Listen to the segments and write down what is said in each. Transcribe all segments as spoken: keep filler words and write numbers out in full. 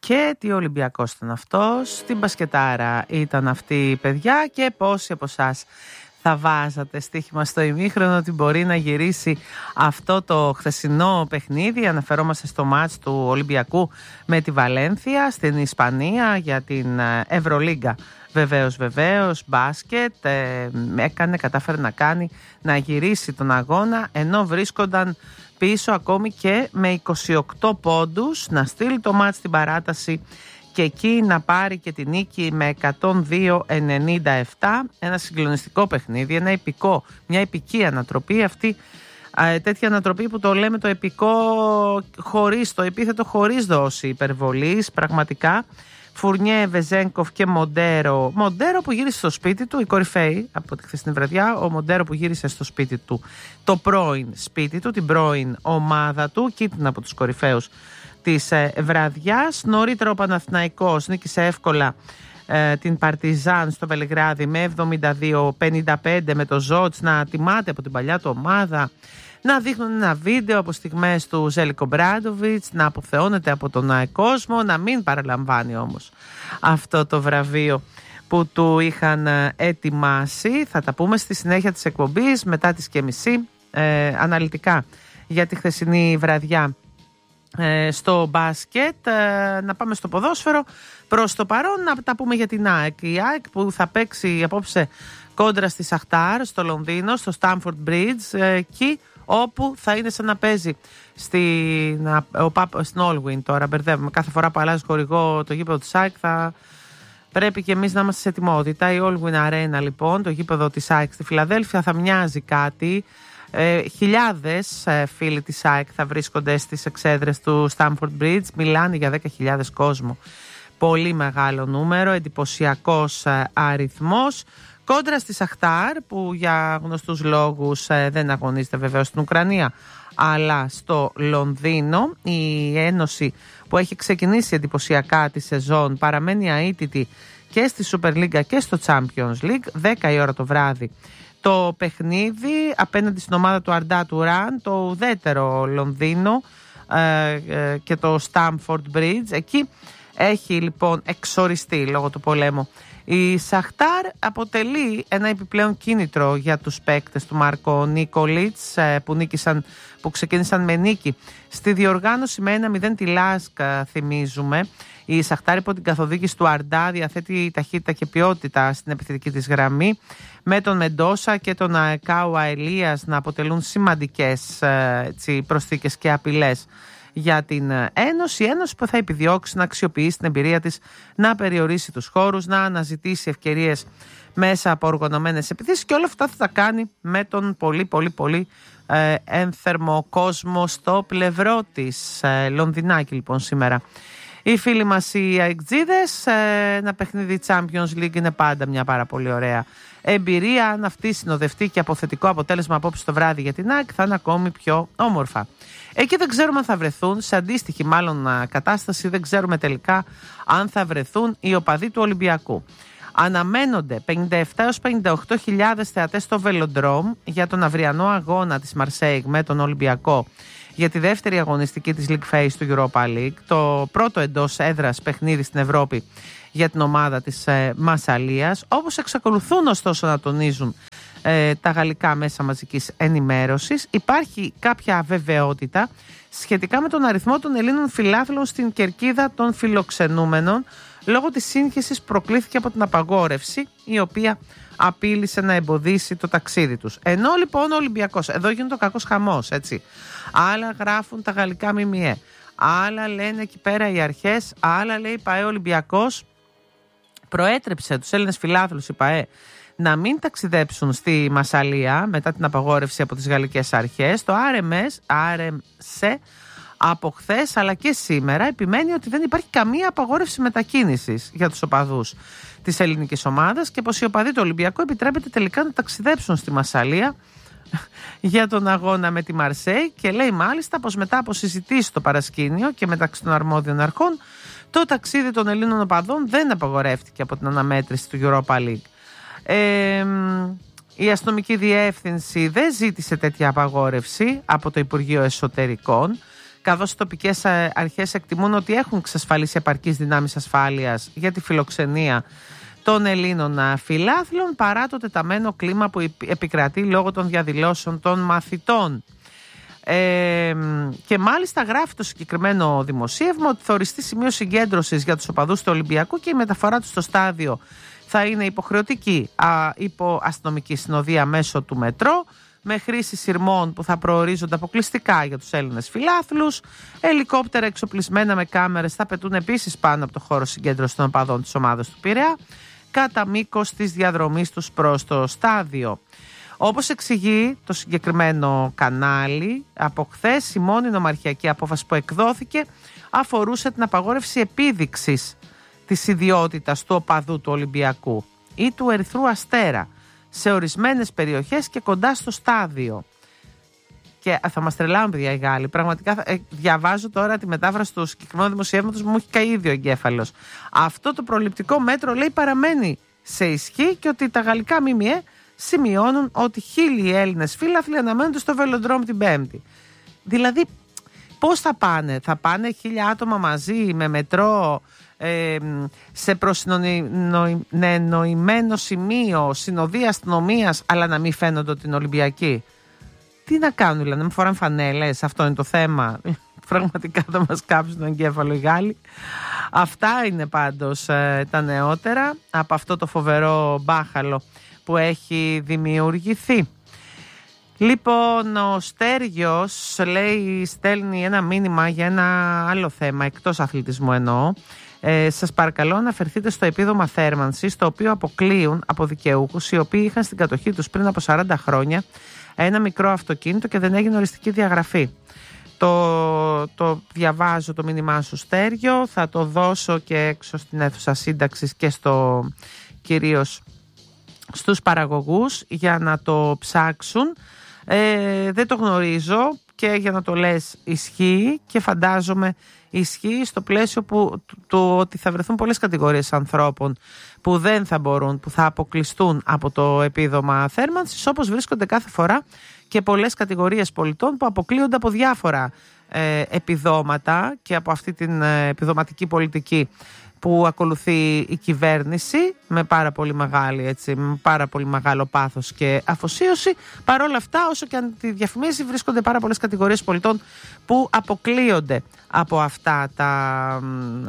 Και τι Ολυμπιακός ήταν αυτός, τι μπασκετάρα ήταν αυτή η παιδιά και πόσοι από εσάς θα βάζατε στοίχημα στο ημίχρονο ότι μπορεί να γυρίσει αυτό το χθεσινό παιχνίδι. Αναφερόμαστε στο μάτς του Ολυμπιακού με τη Βαλένθια στην Ισπανία για την Ευρωλίγκα. Βεβαίως, βεβαίως, μπάσκετ, ε, έκανε, κατάφερε να κάνει, να γυρίσει τον αγώνα ενώ βρίσκονταν πίσω ακόμη και με είκοσι οκτώ πόντους, να στείλει το μάτς στην παράταση και εκεί να πάρει και την νίκη με εκατόν δύο ενενήντα επτά. Ένα συγκλονιστικό παιχνίδι, ένα επικό, μια επική ανατροπή. Αυτή ε, τέτοια ανατροπή που το λέμε το επικό χωρίς, το επίθετο χωρίς δόση υπερβολής, πραγματικά. Φουρνιέ, Βεζένκοφ και Μοντέρο. Μοντέρο που γύρισε στο σπίτι του, η κορυφαίη από τη χθεσινή βραδιά. Ο Μοντέρο που γύρισε στο σπίτι του, το πρώην σπίτι του, την πρώην ομάδα του, και ήταν από τους κορυφαίους της ε, βραδιάς. Νωρίτερα ο Παναθηναϊκός νίκησε εύκολα ε, την Παρτιζάν στο Βελιγράδι με εβδομήντα δύο πενήντα πέντε, με το Ζότς να τιμάται από την παλιά του ομάδα, να δείχνουν ένα βίντεο από στιγμές του Ζέλικο Μπράντοβιτς, να αποθεώνεται από τον κόσμο, να μην παραλαμβάνει όμως αυτό το βραβείο που του είχαν ετοιμάσει. Θα τα πούμε στη συνέχεια της εκπομπής μετά τις και μισή ε, αναλυτικά για τη χθεσινή βραδιά ε, στο μπάσκετ. Ε, να πάμε στο ποδόσφαιρο. Προς το παρόν να τα πούμε για την ΑΕΚ. Η ΑΕΚ που θα παίξει απόψε κόντρα στη Σαχτάρ στο Λονδίνο, στο Stamford Bridge, ε, εκεί όπου θα είναι σαν να παίζει στην, στην Allwyn. Τώρα μπερδεύουμε κάθε φορά που αλλάζει χορηγό το γήπεδο της ΑΕΚ, θα πρέπει και εμείς να είμαστε σε ετοιμότητα. Η Allwyn Arena λοιπόν, το γήπεδο της ΑΕΚ στη Φιλαδέλφια, θα μοιάζει κάτι. Ε, χιλιάδες ε, φίλοι της ΑΕΚ θα βρίσκονται στις εξέδρες του Stamford Bridge. Μιλάνε για δέκα χιλιάδες κόσμο. Πολύ μεγάλο νούμερο, εντυπωσιακός ε, αριθμός. Κόντρα στη Σαχτάρ που για γνωστούς λόγους ε, δεν αγωνίζεται βεβαίως στην Ουκρανία αλλά στο Λονδίνο. Η ένωση που έχει ξεκινήσει εντυπωσιακά τη σεζόν παραμένει αίτητη και στη Super League και στο Champions League. δέκα η ώρα το βράδυ το παιχνίδι απέναντι στην ομάδα του Αρντά Τουράν, το ουδέτερο Λονδίνο ε, ε, και το Stamford Bridge. Εκεί έχει λοιπόν εξοριστεί λόγω του πολέμου η Σαχτάρ. αποτελεί ένα επιπλέον κίνητρο για τους παίκτες του Μάρκο Νίκολιτς που, νίκησαν, που ξεκίνησαν με νίκη στη διοργάνωση με ένα μηδέν τη Λάσκα, θυμίζουμε. Η Σαχτάρ υπό την καθοδήγηση του Αρντά διαθέτει ταχύτητα και ποιότητα στην επιθετική της γραμμή, με τον Μεντόσα και τον Κάουα Ελίας να αποτελούν σημαντικές έτσι, προσθήκες και απειλές για την Ένωση. Η Ένωση που θα επιδιώξει να αξιοποιήσει την εμπειρία της, να περιορίσει τους χώρους, να αναζητήσει ευκαιρίες μέσα από οργανωμένες επιθέσεις, και όλα αυτά θα τα κάνει με τον πολύ πολύ πολύ ε, ένθερμο κόσμο στο πλευρό της. Ε, Λονδινάκι λοιπόν σήμερα. Οι φίλοι μας οι αεκτζίδες, ε, ένα παιχνίδι Champions League είναι πάντα μια πάρα πολύ ωραία εμπειρία. Αν αυτή συνοδευτεί και αποθετικό αποτέλεσμα απόψε το βράδυ για την ΑΕΚ, θα είναι ακόμη πιο όμορφα. Εκεί δεν ξέρουμε αν θα βρεθούν, σε αντίστοιχη μάλλον κατάσταση, δεν ξέρουμε τελικά αν θα βρεθούν οι οπαδοί του Ολυμπιακού. Αναμένονται πενήντα επτά έως πενήντα οκτώ χιλιάδες θεατές στο Βελοντρόμ για τον αυριανό αγώνα της Μαρσέιγ με τον Ολυμπιακό για τη δεύτερη αγωνιστική της League Phase του Europa League, το πρώτο εντός έδρας παιχνίδι στην Ευρώπη για την ομάδα της ε, Μασσαλίας, όπως εξακολουθούν ωστόσο να τονίζουν ε, τα γαλλικά μέσα μαζικής ενημέρωσης. Υπάρχει κάποια αβεβαιότητα σχετικά με τον αριθμό των Ελλήνων φιλάθλων στην κερκίδα των φιλοξενούμενων, λόγω της σύγχυσης προκλήθηκε από την απαγόρευση, η οποία απείλησε να εμποδίσει το ταξίδι τους. Ενώ λοιπόν ο Ολυμπιακός, εδώ γίνεται ο κακός χαμός, έτσι. Άλλα γράφουν τα γαλλικά ΜΜΕ, άλλα λένε εκεί πέρα οι αρχές, άλλα λέει η ΠΑΕ Ολυμπιακός προέτρεψε τους Έλληνες φιλάθλους η ΠΑΕ να μην ταξιδέψουν στη Μασσαλία μετά την απαγόρευση από τις γαλλικές αρχές. Το αρ εμ ες, αρ εμ σι από χθες αλλά και σήμερα επιμένει ότι δεν υπάρχει καμία απαγόρευση μετακίνησης για τους οπαδούς της ελληνικής ομάδας και πως οι οπαδοί του Ολυμπιακού επιτρέπεται τελικά να ταξιδέψουν στη Μασσαλία για τον αγώνα με τη Μαρσέη, και λέει μάλιστα πως μετά από συζητήσεις στο παρασκήνιο και μεταξύ των αρμόδιων αρχών, το ταξίδι των Ελλήνων οπαδών δεν απαγορεύτηκε από την αναμέτρηση του Europa League. Ε, η αστυνομική διεύθυνση δεν ζήτησε τέτοια απαγόρευση από το Υπουργείο Εσωτερικών. καθώς οι τοπικές αρχές εκτιμούν ότι έχουν εξασφαλίσει επαρκείς δυνάμεις ασφάλειας για τη φιλοξενία των Ελλήνων φιλάθλων, παρά το τεταμένο κλίμα που επικρατεί λόγω των διαδηλώσεων των μαθητών. Ε, και μάλιστα γράφει το συγκεκριμένο δημοσίευμα ότι θα οριστεί σημείο συγκέντρωσης για τους οπαδούς του Ολυμπιακού και η μεταφορά τους στο στάδιο θα είναι υποχρεωτική α, υπό αστυνομική συνοδεία μέσω του μετρό, με χρήση σειρμών που θα προορίζονται αποκλειστικά για τους Έλληνες φιλάθλους. Ελικόπτερα εξοπλισμένα με κάμερες θα πετούν επίσης πάνω από το χώρο συγκέντρωσης των οπαδών της ομάδας του Πειραιά, κατά μήκος της διαδρομής τους προς το στάδιο. Όπως εξηγεί το συγκεκριμένο κανάλι, από χθες η μόνη νομαρχιακή απόφαση που εκδόθηκε αφορούσε την απαγόρευση επίδειξης της ιδιότητας του οπαδού του Ολυμπιακού ή του Ερυθρού Αστέρα σε ορισμένες περιοχές και κοντά στο στάδιο. Και θα μας τρελάνουν, παιδιά, οι Γάλλοι. Πραγματικά ε, διαβάζω τώρα τη μετάφραση του συγκεκριμένου δημοσιεύματος, μου έχει καεί ήδη ο εγκέφαλος. Αυτό το προληπτικό μέτρο, λέει, παραμένει σε ισχύ και ότι τα γαλλικά ΜΜΕ σημειώνουν ότι χίλιοι Έλληνες φίλαθλοι αναμένονται στο Βελοντρόμ την Πέμπτη. Δηλαδή, πώς θα πάνε, θα πάνε χίλια άτομα μαζί με μετρό ε, σε προσυνοημένο σημείο συνοδεία αστυνομίας, αλλά να μην φαίνονται ότι είναι Ολυμπιακοί? Τι να κάνουν, δηλαδή, να μην φοράνε φανέλες? Αυτό είναι το θέμα. Πραγματικά θα μας κάψουν τον εγκέφαλο οι Γάλλοι. Αυτά είναι πάντως ε, τα νεότερα από αυτό το φοβερό μπάχαλο που έχει δημιουργηθεί. Λοιπόν, ο Στέργιος, λέει, στέλνει ένα μήνυμα για ένα άλλο θέμα, εκτός αθλητισμού εννοώ. Ε, σας παρακαλώ να αναφερθείτε στο επίδομα θέρμανσης, το οποίο αποκλείουν από δικαιούχους οι οποίοι είχαν στην κατοχή τους πριν από σαράντα χρόνια ένα μικρό αυτοκίνητο και δεν έγινε οριστική διαγραφή. Το, το διαβάζω το μήνυμά σου, Στέργιο, θα το δώσω και έξω στην αίθουσα σύνταξης και στο κυρίως στους παραγωγούς για να το ψάξουν. Ε, δεν το γνωρίζω και για να το λες ισχύει, και φαντάζομαι ισχύει στο πλαίσιο που, του ότι θα βρεθούν πολλές κατηγορίες ανθρώπων που δεν θα μπορούν, που θα αποκλειστούν από το επίδομα θέρμανσης, όπως βρίσκονται κάθε φορά και πολλές κατηγορίες πολιτών που αποκλείονται από διάφορα ε, επιδόματα και από αυτή την ε, επιδοματική πολιτική που ακολουθεί η κυβέρνηση με πάρα πολύ μεγάλη, έτσι, με πάρα πολύ μεγάλο πάθος και αφοσίωση. Παρ' όλα αυτά, όσο και αν τη διαφημίζει, βρίσκονται πάρα πολλές κατηγορίες πολιτών που αποκλείονται από αυτά τα,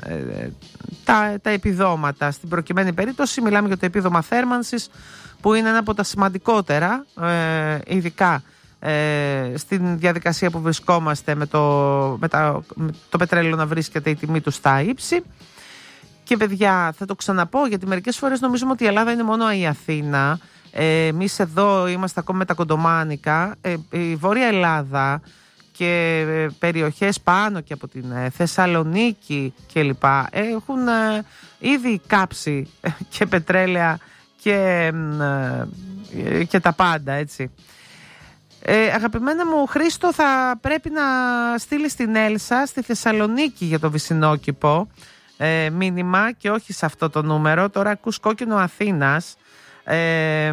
τα, τα επιδόματα. Στην προκειμένη περίπτωση μιλάμε για το επίδομα θέρμανσης, που είναι ένα από τα σημαντικότερα, ε, ειδικά ε, στην διαδικασία που βρισκόμαστε με το, με τα, με το πετρέλαιο να βρίσκεται η τιμή του στα ύψη. Και παιδιά, θα το ξαναπώ, γιατί μερικές φορές νομίζουμε ότι η Ελλάδα είναι μόνο η Αθήνα. Ε, εμείς εδώ είμαστε ακόμα με τα κοντομάνικα. Ε, η Βόρεια Ελλάδα και ε, περιοχές πάνω και από την ε, Θεσσαλονίκη κλπ. Έχουν ε, ήδη κάψει ε, και πετρέλαια και, ε, και τα πάντα, έτσι. Ε, αγαπημένα μου Χρήστο, θα πρέπει να στείλεις την Έλσα στη Θεσσαλονίκη για το βυσσινόκηπο. Ε, μήνυμα και όχι σε αυτό το νούμερο. Τώρα ακούς κόκκινο Αθήνας ε,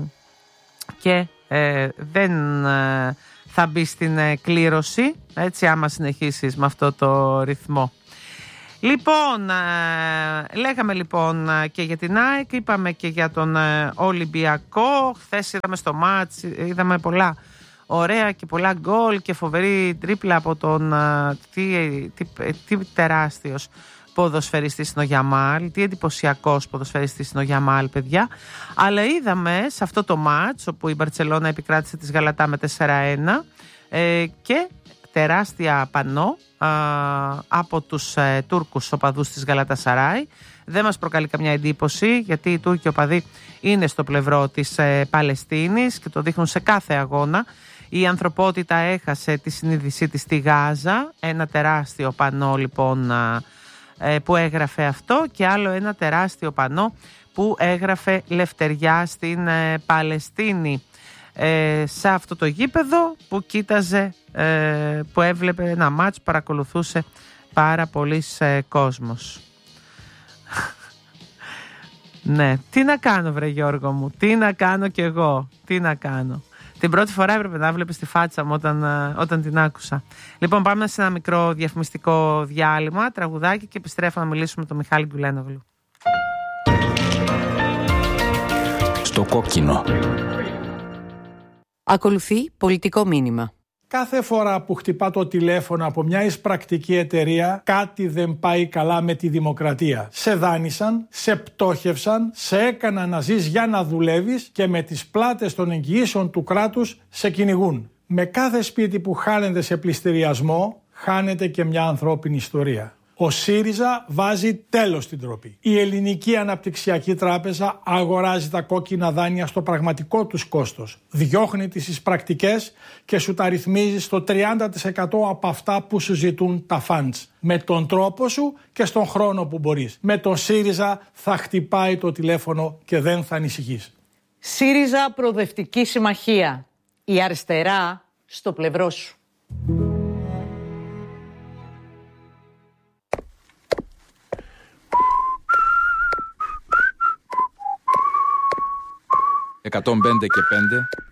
και ε, δεν ε, θα μπει στην ε, κλήρωση, έτσι, άμα συνεχίσεις με αυτό το ρυθμό. Λοιπόν, ε, λέγαμε λοιπόν και για την ΑΕΚ, είπαμε και για τον ε, Ολυμπιακό. Χθες είδαμε στο μάτς, είδαμε πολλά ωραία και πολλά γκολ και φοβερή τρίπλα από τον ε, τι, τι, τι, τι τεράστιος ποδοσφαιριστής είναι ο Γιαμάλ, τι εντυπωσιακός ποδοσφαιριστής είναι ο Γιαμάλ, παιδιά. Αλλά είδαμε σε αυτό το μάτς, όπου η Μπαρτσελώνα επικράτησε της Γαλατά με τέσσερα ένα, ε, και τεράστια πανό α, από τους ε, Τούρκους οπαδούς της Γαλατασαράι. Δεν μας προκαλεί καμιά εντύπωση, γιατί οι Τούρκοι οπαδοί είναι στο πλευρό της ε, Παλαιστίνης και το δείχνουν σε κάθε αγώνα. Η ανθρωπότητα έχασε τη συνείδησή της στη Γάζα, ένα τεράστιο πανό λοιπόν που έγραφε αυτό, και άλλο ένα τεράστιο πανό που έγραφε Λευτεριά στην ε, Παλαιστίνη, ε, σε αυτό το γήπεδο που κοίταζε, ε, που έβλεπε ένα μάτς, παρακολουθούσε πάρα πολύς ε, κόσμος. Ναι, τι να κάνω βρε Γιώργο μου, τι να κάνω κι εγώ, τι να κάνω. Την πρώτη φορά έπρεπε να βλέπεις τη φάτσα μου όταν, όταν την άκουσα. Λοιπόν, πάμε σε ένα μικρό διαφημιστικό διάλειμμα, τραγουδάκι και επιστρέφω να μιλήσουμε με τον Μιχάλη Γκουλένογλου. Στο κόκκινο. Ακολουθεί πολιτικό μήνυμα. Κάθε φορά που χτυπά το τηλέφωνο από μια εισπρακτική εταιρεία, κάτι δεν πάει καλά με τη δημοκρατία. Σε δάνεισαν, σε πτώχευσαν, σε έκαναν να ζεις για να δουλεύεις και με τις πλάτες των εγγυήσεων του κράτους σε κυνηγούν. Με κάθε σπίτι που χάνεται σε πληστηριασμό, χάνεται και μια ανθρώπινη ιστορία. Ο ΣΥΡΙΖΑ βάζει τέλος στην ντροπή. Η Ελληνική Αναπτυξιακή Τράπεζα αγοράζει τα κόκκινα δάνεια στο πραγματικό τους κόστος. Διώχνει τις εισπρακτικές και σου τα ρυθμίζει στο τριάντα τοις εκατό από αυτά που σου ζητούν τα funds. Με τον τρόπο σου και στον χρόνο που μπορείς. Με τον ΣΥΡΙΖΑ θα χτυπάει το τηλέφωνο και δεν θα ανησυχείς. ΣΥΡΙΖΑ Προοδευτική Συμμαχία. Η αριστερά στο πλευρό σου. εκατόν πέντε και πέντε